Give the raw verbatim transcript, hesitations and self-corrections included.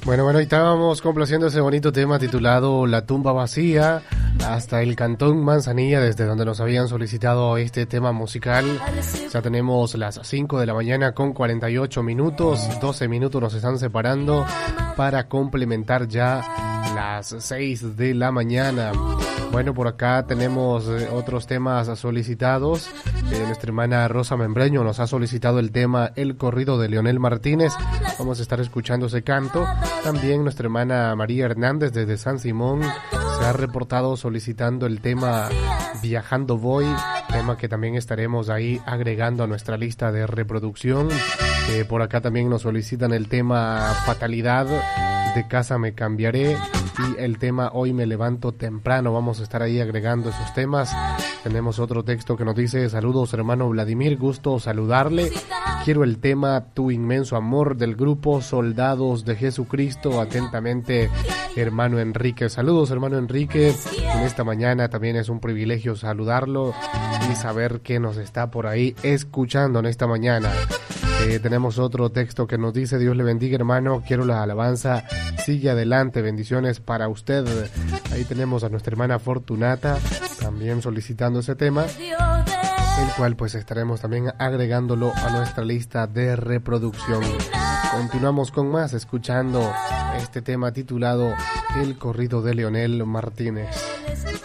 Bueno, bueno, y estábamos complaciendo ese bonito tema titulado La tumba vacía, hasta el Cantón Manzanilla, desde donde nos habían solicitado este tema musical. Ya tenemos las cinco de la mañana con cuarenta y ocho minutos, doce minutos nos están separando para complementar ya las seis de la mañana. Bueno, por acá tenemos eh, otros temas solicitados. Eh, nuestra hermana Rosa Membreño nos ha solicitado el tema El corrido de Leonel Martínez. Vamos a estar escuchando ese canto. También nuestra hermana María Hernández desde San Simón se ha reportado solicitando el tema Viajando Voy, tema que también estaremos ahí agregando a nuestra lista de reproducción. Eh, por acá también nos solicitan el tema Fatalidad, de Casa Me Cambiaré, y el tema Hoy Me Levanto Temprano. Vamos a estar ahí agregando esos temas. Tenemos otro texto que nos dice: saludos hermano Vladimir, gusto saludarle. Quiero el tema Tu Inmenso Amor del grupo Soldados de Jesucristo. Atentamente, hermano Enrique. Saludos hermano Enrique. En esta mañana también es un privilegio saludarlo y saber que nos está por ahí escuchando en esta mañana. Eh, tenemos otro texto que nos dice: Dios le bendiga hermano, quiero la alabanza, sigue adelante, bendiciones para usted. Ahí tenemos a nuestra hermana Fortunata también solicitando ese tema, el cual pues estaremos también agregándolo a nuestra lista de reproducción. Continuamos con más, escuchando este tema titulado El corrido de Leonel Martínez.